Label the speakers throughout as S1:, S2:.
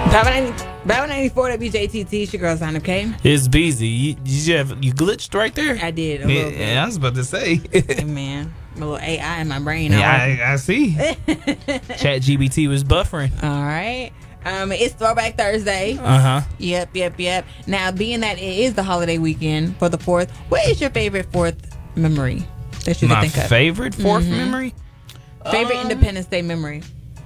S1: Power 94 WJTT, it's your girl, Sign Up K.
S2: It's busy. You glitched right there?
S1: I did. A little bit.
S2: Yeah, I was about to say.
S1: Hey, man. My little AI in my brain.
S2: Yeah, I see. Chat GBT was buffering.
S1: All right. It's Throwback Thursday.
S2: Uh-huh.
S1: Yep. Now, being that it is the holiday weekend for the 4th, what is your favorite 4th memory that you can think of?
S2: My favorite 4th memory?
S1: Favorite Independence Day memory?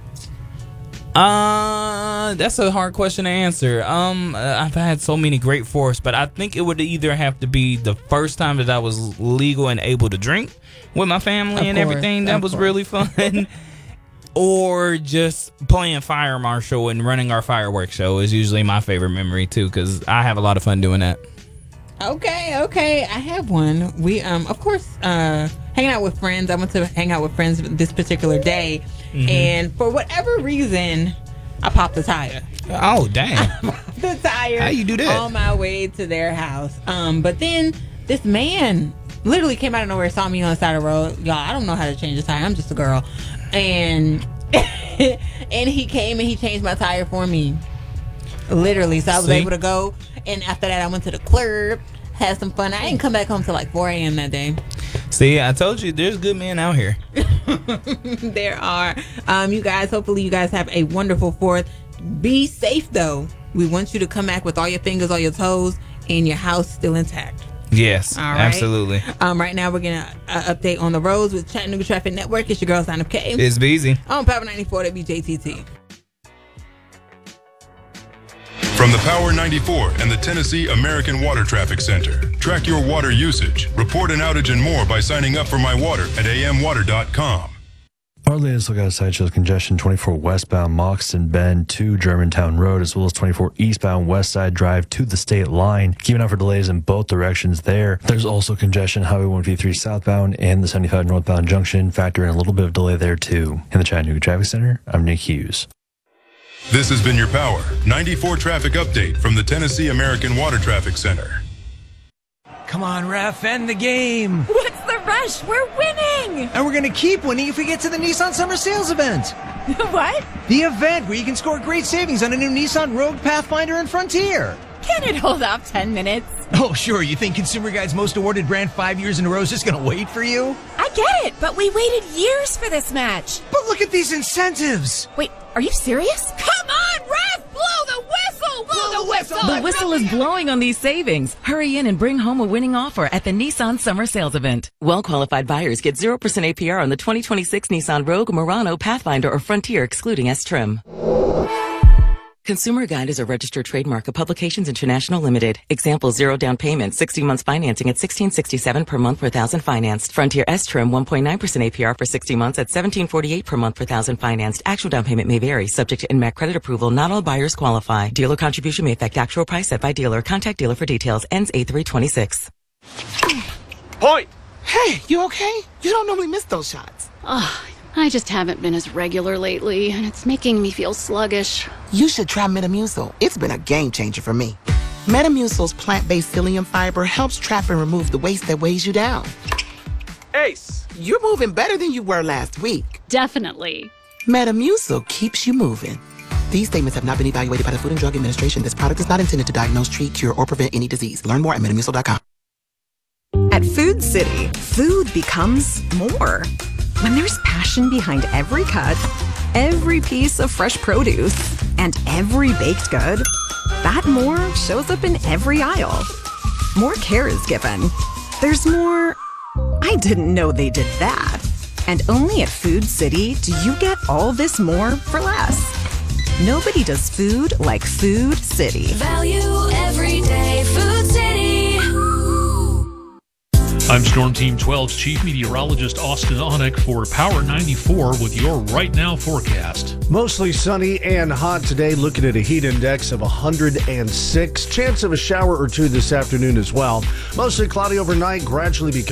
S2: That's a hard question to answer. I've had so many great 4ths, but I think it would either have to be the first time that I was legal and able to drink with my family and everything. That was really fun. Or just playing Fire Marshal and running our fireworks show is usually my favorite memory too, because I have a lot of fun doing that.
S1: Okay. I have one. We of course hanging out with friends. I went to hang out with friends this particular day, and for whatever reason, I popped a tire.
S2: Oh damn!
S1: I popped the tire.
S2: How you do that?
S1: On my way to their house. But then this man literally came out of nowhere, saw me on the side of the road. Y'all, I don't know how to change a tire. I'm just a girl, and and he came and he changed my tire for me. Literally, so I was able to go. And after that, I went to the club, had some fun. I didn't come back home till like 4 a.m. that day.
S2: See, I told you, there's good men out here.
S1: There are. You guys, hopefully you guys have a wonderful 4th. Be safe, though. We want you to come back with all your fingers, all your toes, and your house still intact.
S2: Yes,
S1: all right?
S2: Absolutely.
S1: Right now, we're going to update on the roads with Chattanooga Traffic Network. It's your girl, Sign Up K.
S2: It's Beezy.
S1: On Power 94 WJTT.
S3: From the Power 94 and the Tennessee American Water Traffic Center. Track your water usage, report an outage and more by signing up for My Water at amwater.com.
S4: Our latest look outside shows congestion 24 westbound Moxton Bend to Germantown Road, as well as 24 eastbound West Side Drive to the state line. Keeping out for delays in both directions there. There's also congestion Highway 153 southbound and the 75 northbound junction. Factor in a little bit of delay there too. In the Chattanooga Traffic Center, I'm Nick Hughes.
S3: This has been your Power 94 traffic update from the Tennessee American Water Traffic Center.
S5: Come on, ref, end the game.
S6: What's the rush? We're winning.
S5: And we're going to keep winning if we get to the Nissan Summer Sales event.
S6: What?
S5: The event where you can score great savings on a new Nissan Rogue, Pathfinder, and Frontier.
S6: Can it hold off 10 minutes?
S5: Oh, sure. You think Consumer Guide's most awarded brand 5 years in a row is just going to wait for you?
S6: I get it, but we waited years for this match.
S5: But look at these incentives.
S6: Wait, are you serious? Come on, ref! Blow the whistle! Blow the whistle!
S7: The whistle is blowing on these savings. Hurry in and bring home a winning offer at the Nissan Summer Sales Event. Well-qualified buyers get 0% APR on the 2026 Nissan Rogue, Murano, Pathfinder, or Frontier, excluding S-Trim. Consumer Guide is a registered trademark of Publications International Limited. Example, 0 down payment, 60 months financing at $1,667 per month per thousand financed. Frontier S-Trim, 1.9% APR for 60 months at $1,748 per month per thousand financed. Actual down payment may vary, subject to NMAC credit approval. Not all buyers qualify. Dealer contribution may affect actual price set by dealer. Contact dealer for details. Ends 8/3/26.
S8: Point! Hey, you okay? You don't normally miss those shots.
S9: I just haven't been as regular lately, and it's making me feel sluggish.
S8: You should try Metamucil. It's been a game changer for me. Metamucil's plant-based psyllium fiber helps trap and remove the waste that weighs you down. Ace, you're moving better than you were last week.
S9: Definitely.
S8: Metamucil keeps you moving. These statements have not been evaluated by the Food and Drug Administration. This product is not intended to diagnose, treat, cure, or prevent any disease. Learn more at metamucil.com.
S10: At Food City, food becomes more. When there's passion behind every cut, every piece of fresh produce, and every baked good, that more shows up in every aisle. More care is given. There's more, I didn't know they did that. And only at Food City do you get all this more for less. Nobody does food like Food City.
S11: Value every day. Food City.
S12: I'm Storm Team 12's Chief Meteorologist Austin Onick for Power 94 with your Right Now forecast.
S13: Mostly sunny and hot today, looking at a heat index of 106. Chance of a shower or two this afternoon as well. Mostly cloudy overnight, gradually becoming